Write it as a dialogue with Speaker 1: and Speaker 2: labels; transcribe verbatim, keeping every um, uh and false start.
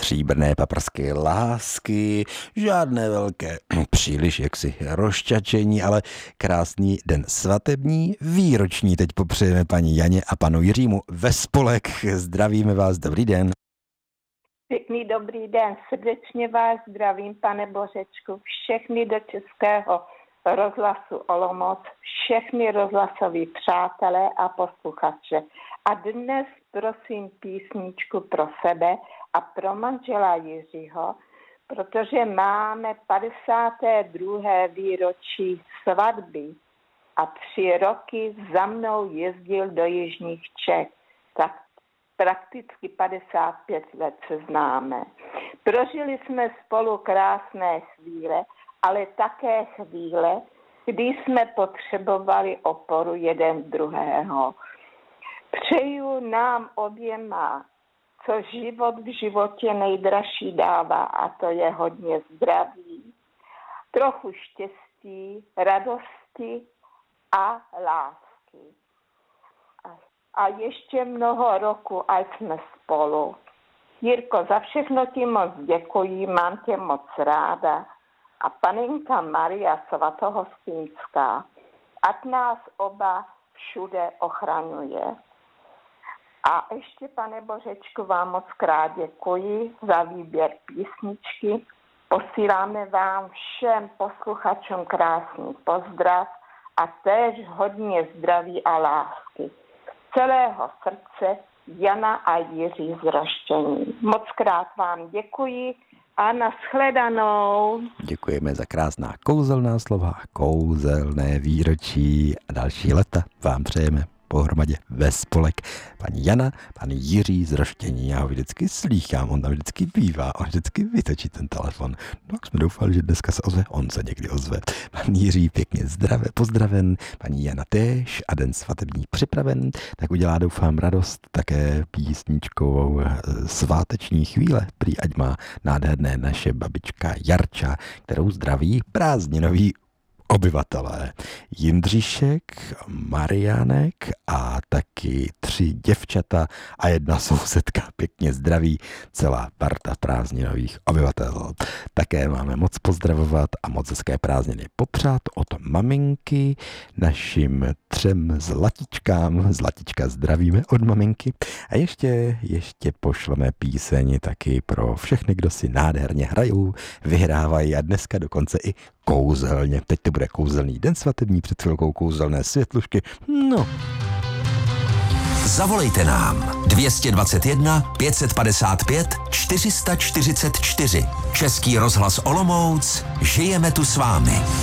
Speaker 1: stříbrné paprsky lásky, žádné velké příliš jaksi rozčačení, ale krásný den svatební, výroční teď popřejeme paní Janě a panu Jiřímu ve spolek. Zdravíme vás, dobrý den.
Speaker 2: Pěkný dobrý den, srdečně vás zdravím, pane Bořečku, všechny do Českého rozhlasu Olomouc, všechny rozhlasoví přátelé a posluchače. A dnes prosím písničku pro sebe a pro manžela Jiřího, protože máme padesáté druhé výročí svatby a tři roky za mnou jezdil do jižních Čech, tak prakticky padesát pět let se známe. Prožili jsme spolu krásné chvíle, ale také chvíle, kdy jsme potřebovali oporu jeden druhého. Přeju nám oběma, co život v životě nejdražší dává, a to je hodně zdraví, trochu štěstí, radosti a lásky. A ještě mnoho roku, ať jsme spolu. Jirko, za všechno ti moc děkuji, mám tě moc ráda. A panenka Maria Svatohostinská, ať nás oba všude ochraňuje. A ještě, pane Bořečku, vám moc krát děkuji za výběr písničky. Posíláme vám všem posluchačům krásný pozdrav a též hodně zdraví a lásky. Celého srdce Jana a Jiří z Roštění. Moc krát vám děkuji a nashledanou.
Speaker 1: Děkujeme za krásná kouzelná slova, kouzelné výročí a další leta vám přejeme pohromadě ve spolek. Paní Jana, pan Jiří z Roštění, já ho vždycky slýchám, on tam vždycky bývá, on vždycky vytočí ten telefon. No, tak jsme doufali, že dneska se ozve, on se někdy ozve. Pan Jiří pěkně zdravé, pozdraven, paní Jana též a den svatební připraven, tak udělá, doufám, radost také písničkovou sváteční chvíle, prý ať má nádherné naše babička Jarča, kterou zdraví prázdninový obyvatelé. Jindříšek, Mariánek a taky tři děvčata a jedna sousedka. Pěkně zdraví celá parta prázdninových obyvatel. Také máme moc pozdravovat a moc hezké prázdniny popřát od maminky našim třem zlatičkám. Zlatička zdravíme od maminky. A ještě, ještě pošleme píseň taky pro všechny, kdo si nádherně hrajou, vyhrávají a dneska dokonce i kouzelně. Teď to bude kouzelný den svatební, před chvilkou kouzelné světlušky. No.
Speaker 3: Zavolejte nám dvě dvacet jedna pět set padesát pět čtyři sta čtyřicet čtyři. Český rozhlas Olomouc, žijeme tu s vámi.